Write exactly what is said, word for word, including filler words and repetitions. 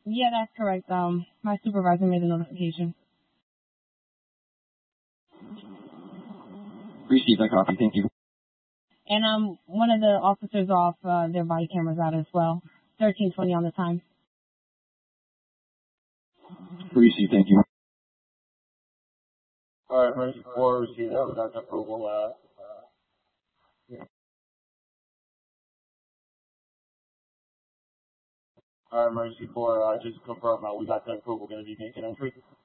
Yeah, that's correct. Um, my supervisor made the notification. Received that copy. Thank you. And um, one of the officers off, uh, their body cameras out as well. thirteen twenty on the time. Received. Thank you. All right, Mercy four received that without approval. Uh, uh, yeah. All right, Mercy four, uh, just to confirm, uh, we got that approval going to be making entry.